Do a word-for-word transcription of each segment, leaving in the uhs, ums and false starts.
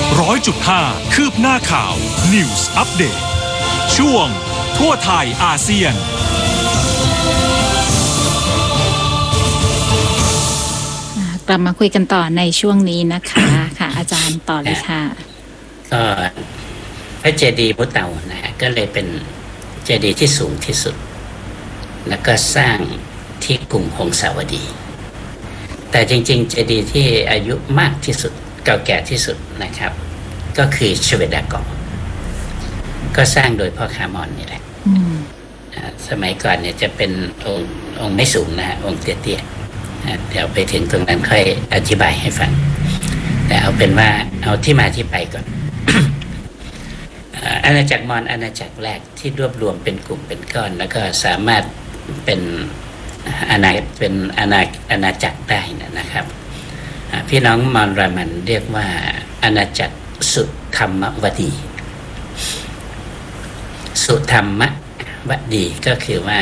ร้อยจุดห้าคืบหน้าข่าว News Update ช่วงทั่วไทยอาเซียนกลับมาคุยกันต่อในช่วงนี้นะคะค่ะอาจารย์ต่อเลยค่ะก็พระเจดีย์พุทธเต่านะฮะก็เลยเป็นเจดีย์ที่สูงที่สุดแล้วก็สร้างที่กรุงหงสาวดีแต่จริงๆเจดีย์ที่อายุมากที่สุดเก่าแก่ที่สุดนะครับก็คือชเวดากองก็สร้างโดยพ่อค้ามอญนี่แหละสมัยก่อนเนี่ยจะเป็นองค์องค์ไม่สูงนะฮะองค์เตี้ยๆเดี๋ยวไปถึงตรงนั้นค่อยอธิบายให้ฟังแต่เอาเป็นว่าเอาที่มาที่ไปก่อน อาณาจักรมอญอาณาจักรแรกที่รวบรวมเป็นกลุ่มเป็นก้อนแล้วก็สามารถเป็นอาณาเป็นอาณาอาณาจักรได้นะครับพี่น้องมอญรามันเรียกว่าอาณาจักรสุธรรมวดีสุธรรมวดีก็คือว่า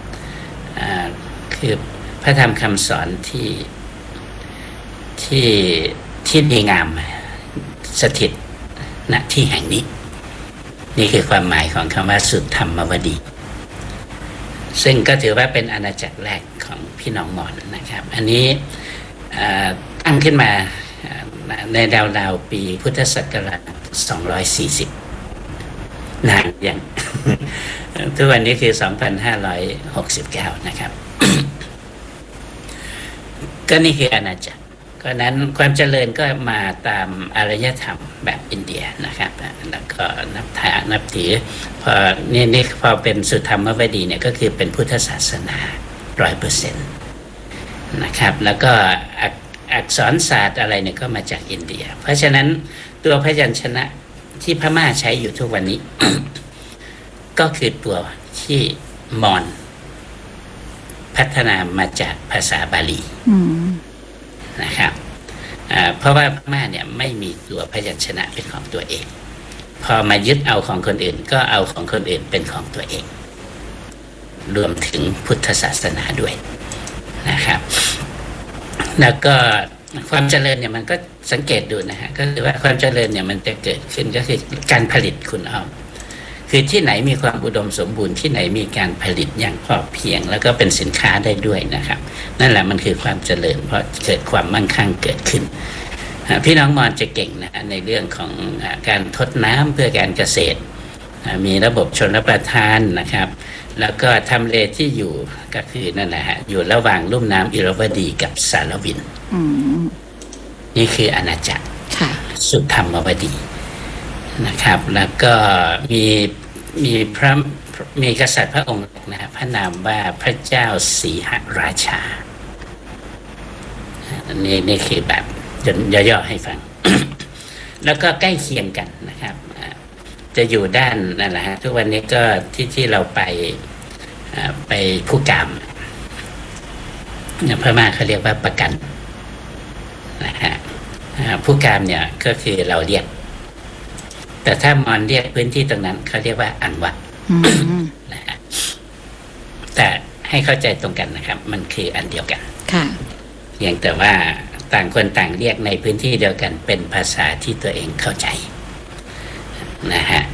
คือพระธรรมคำสอนที่ที่ที่ดีงามสถิตณที่แห่งนี้นี่คือความหมายของคำว่าสุธรรมวดีซึ่งก็ถือว่าเป็นอาณาจักรแรกของพี่น้องมอญนะครับอันนี้ตั้งขึ้นมาในราวๆปีพุทธศักราชสองร้อยสี่สิบนานอย่าง ทุกวันนี้คือ สองพันห้าร้อยหกสิบเก้า นะครับ ก็นี่คืออาณาจักรก็นั้นความเจริญก็มาตามอารยธรรมแบบอินเดียนะครับแล้วก็นับถือนับถือพอนี่นี่พอเป็นสุธรรมวดีเนี่ยก็คือเป็นพุทธศาสนา ร้อยเปอร์เซ็นต์ นะครับแล้วก็อักษรศาสตร์อะไรเนี่ยก็มาจากอินเดียเพราะฉะนั้นตัวพยัญชนะที่พม่าใช้อยู่ทุกวันนี้ ก็คือตัวที่มอญพัฒนามาจากภาษาบาลีนะครับเพราะว่าพม่าเนี่ยไม่มีตัวพยัญชนะเป็นของตัวเองพอมายึดเอาของคนอื่นก็เอาของคนอื่นเป็นของตัวเองรวมถึงพุทธศาสนาด้วยนะครับแล้วก็ความเจริญเนี่ยมันก็สังเกตดูนะฮะก็คือว่าความเจริญเนี่ยมันจะเกิดขึ้นก็คือการผลิตคุณอ้อมคือที่ไหนมีความอุดมสมบูรณ์ที่ไหนมีการผลิตอย่างพอเพียงแล้วก็เป็นสินค้าได้ด้วยนะครับนั่นแหละมันคือความเจริญเพราะเกิดความมั่งคั่งเกิดขึ้นพี่น้องมอญจะเก่งนะในเรื่องของการทดน้ำเพื่อการเกษตรมีระบบชลประทานนะครับแล้วก็ทำเลที่อยู่ก็คือนั่นแหละฮะอยู่ระหว่างลุ่มน้ำอิรวดีกับสารวินนี่คืออาณาจักรสุธรรมวดีนะครับแล้วก็มีมีพระมีกษัตริย์พระองค์นะครับพระนามว่าพระเจ้าสีหราชานี่นี่คือแบบย่อๆให้ฟัง แล้วก็ใกล้เคียงกันนะครับจะอยู่ด้านนั่นแหละฮะทุกวันนี้ก็ที่ที่เราไปไปผู้กามพม่าเขาเรียกว่าประกันนะฮะผู้กามเนี่ยก็คือเราเรียกแต่ถ้ามอญเรียกพื้นที่ตรงนั้นเขาเรียกว่าอันวะนะฮะแต่ให้เข้าใจตรงกันนะครับมันคืออันเดียวกันค่ะเพียงแต่ว่าต่างคนต่างเรียกในพื้นที่เดียวกันเป็นภาษาที่ตัวเองเข้าใจนะฮะ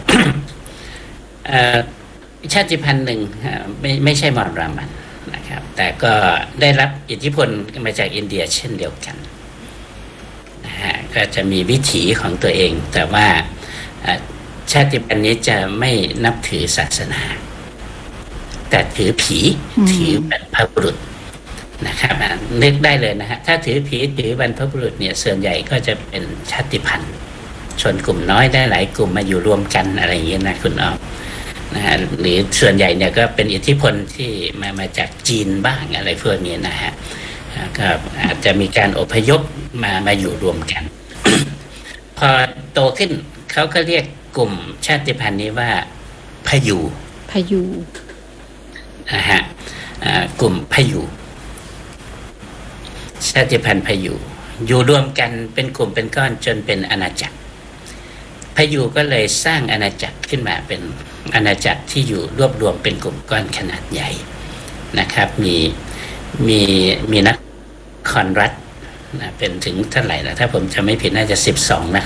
ชาติพันธุ์หนึ่งไม่ไม่ใช่มอญรามันนะครับแต่ก็ได้รับอิทธิพลมาจากอินเดียเช่นเดียวกันนะฮะก็จะมีวิถีของตัวเองแต่ว่าชาติพันธุ์นี้จะไม่นับถือศาสนาแต่ถือผีถือบรรพบุรุษนะครับนึกได้เลยนะฮะถ้าถือผีถือบรรพบุรุษเนี่ยส่วนใหญ่ก็จะเป็นชาติพันธุ์ชนกลุ่มน้อยได้หลายกลุ่มมาอยู่รวมกันอะไรอย่างเงี้ยนะคุณอ้อมนะฮะหรือส่วนใหญ่เนี่ยก็เป็นอิทธิพลที่มามาจากจีนบ้างอะไรพวกนี้นะฮะก็อาจจะมีการอพยพมามาอยู่รวมกัน พอโตขึ้นเขาก็เรียกกลุ่มชาติพันธุ์นี้ว่าพยูพยูนะฮะกลุ่มพยูชาติพันธุ์พยูอยู่รวมกันเป็นกลุ่มเป็นก้อนจนเป็นอาณาจักรพยูก็เลยสร้างอาณาจักรขึ้นมาเป็นอาณาจักรที่อยู่รวบรวมเป็นกลุ่มก้อนขนาดใหญ่นะครับมีมีมีนครรัฐนะเป็นถึงเท่าไหร่นะถ้าผมจำไม่ผิดน่าจะสิบสองน